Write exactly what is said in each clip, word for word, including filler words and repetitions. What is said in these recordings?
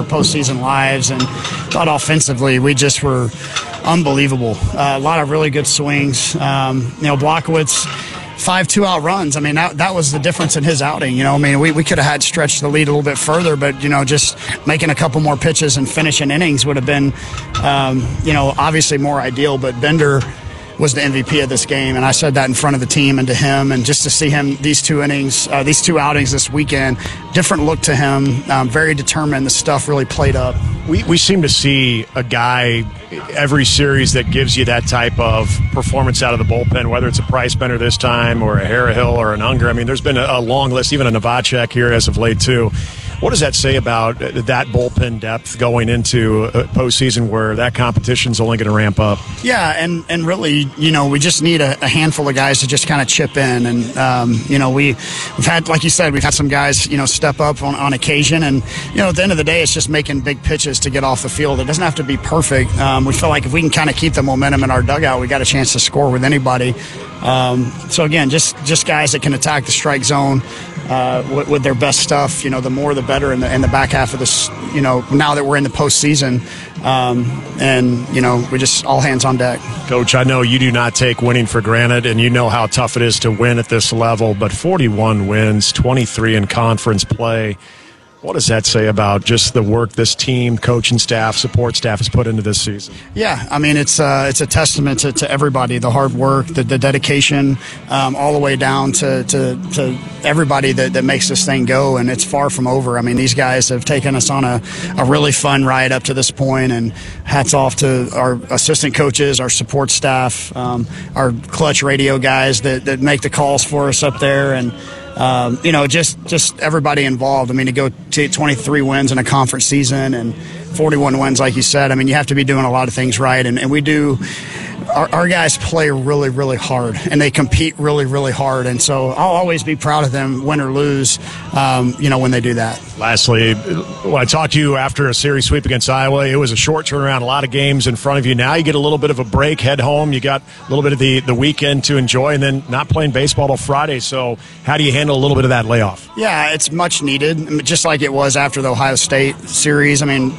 postseason lives, and thought offensively we just were unbelievable. Uh, a lot of really good swings. Um, you know, Blockowitz, five two-out runs. I mean, that, that was the difference in his outing. You know, I mean, we, we could have had stretched the lead a little bit further, but, you know, just making a couple more pitches and finishing innings would have been, um, you know, obviously more ideal. But Bender was the M V P of this game, and I said that in front of the team and to him, and just to see him these two innings, uh, these two outings this weekend, different look to him, um, very determined. The stuff really played up. We we seem to see a guy every series that gives you that type of performance out of the bullpen, whether it's a Price Bender this time or a Harahill or an Unger. I mean, there's been a, a long list, even a Novacek here as of late too. What does that say about that bullpen depth going into a postseason where that competition's only going to ramp up? Yeah, and, and really, you know, we just need a, a handful of guys to just kind of chip in. And, um, you know, we, we've had, like you said, we've had some guys, you know, step up on, on occasion. And, you know, at the end of the day, it's just making big pitches to get off the field. It doesn't have to be perfect. Um, we feel like if we can kind of keep the momentum in our dugout, we got a chance to score with anybody. Um, so, again, just, just guys that can attack the strike zone uh, with, with their best stuff. You know, the more the better in the, in the back half of this, you know, now that we're in the postseason. Um, and, you know, we just all hands on deck. Coach, I know you do not take winning for granted, and you know how tough it is to win at this level, but forty-one wins, twenty-three in conference play. What does that say about just the work this team, coaching staff, support staff has put into this season? Yeah, I mean, it's uh, it's a testament to, to everybody, the hard work, the, the dedication, um, all the way down to, to, to everybody that, that makes this thing go, and it's far from over. I mean, these guys have taken us on a, a really fun ride up to this point, and hats off to our assistant coaches, our support staff, um, our clutch radio guys that, that make the calls for us up there, and Um, you know, just, just everybody involved. I mean, to go to twenty-three wins in a conference season and forty-one wins, like you said, I mean, you have to be doing a lot of things right. And, and we do, our, our guys play really, really hard, and they compete really, really hard. And so I'll always be proud of them, win or lose, um, you know, when they do that. Lastly, when I talked to you after a series sweep against Iowa, it was a short turnaround, a lot of games in front of you. Now you get a little bit of a break, head home. You got a little bit of the, the weekend to enjoy, and then not playing baseball till Friday. So how do you handle a little bit of that layoff? Yeah, it's much needed, just like it was after the Ohio State series. I mean,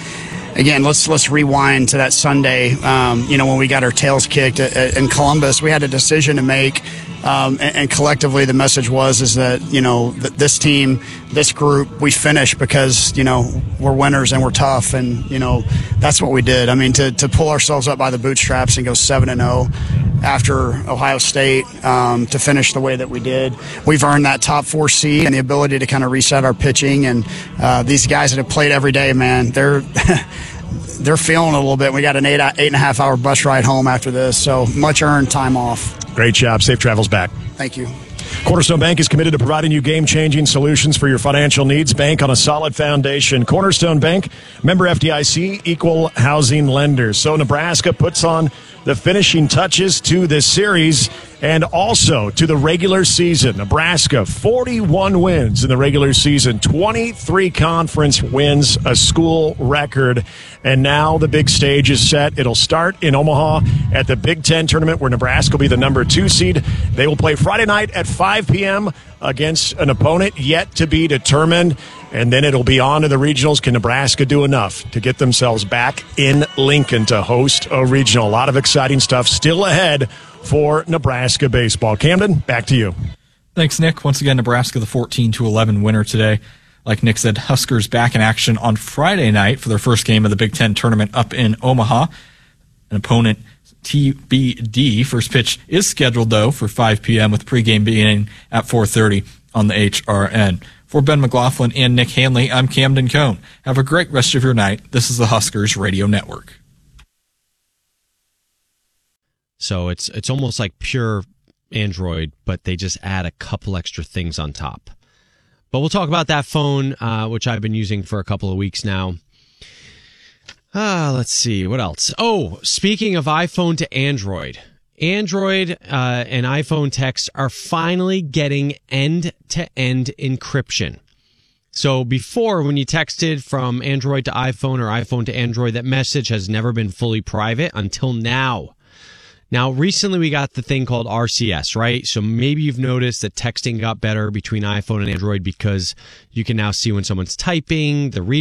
again, let's let's rewind to that Sunday. Um, you know, when we got our tails kicked at, at, in Columbus, we had a decision to make, um, and, and collectively the message was is that you know th- this team, this group, we finish because you know we're winners and we're tough, and you know that's what we did. I mean, to to pull ourselves up by the bootstraps and go seven and zero after Ohio State, um, to finish the way that we did, we've earned that top four seed and the ability to kind of reset our pitching. And uh, these guys that have played every day, man, they're they're feeling it a little bit. We got an eight eight and a half hour bus ride home after this, so much earned time off. Great job. Safe travels back. Thank you. Cornerstone Bank is committed to providing you game-changing solutions for your financial needs. Bank on a solid foundation. Cornerstone Bank, member F D I C, equal housing lender. So Nebraska puts on the finishing touches to this series and also to the regular season. Nebraska, forty-one wins in the regular season, twenty-three conference wins, a school record. And now the big stage is set. It'll start in Omaha at the Big Ten tournament where Nebraska will be the number two seed. They will play Friday night at five p.m. against an opponent yet to be determined. And then it'll be on to the regionals. Can Nebraska do enough to get themselves back in Lincoln to host a regional? A lot of exciting stuff still ahead for Nebraska baseball. Camden, back to you. Thanks, Nick. Once again, Nebraska, the fourteen to eleven winner today. Like Nick said, Huskers back in action on Friday night for their first game of the Big Ten tournament up in Omaha. An opponent, T B D. First pitch is scheduled, though, for five p.m. with pregame beginning at four thirty on the H R N. For Ben McLaughlin and Nick Hanley, I'm Camden Cohn. Have a great rest of your night. This is the Huskers Radio Network. So it's it's almost like pure Android, but they just add a couple extra things on top. But we'll talk about that phone, uh, which I've been using for a couple of weeks now. Ah, let's see. What else? Oh, speaking of iPhone to Android, Android uh, and iPhone texts are finally getting end-to-end encryption. So before, when you texted from Android to iPhone or iPhone to Android, that message has never been fully private until now. Now, recently we got the thing called R C S, right? So maybe you've noticed that texting got better between iPhone and Android because you can now see when someone's typing, the read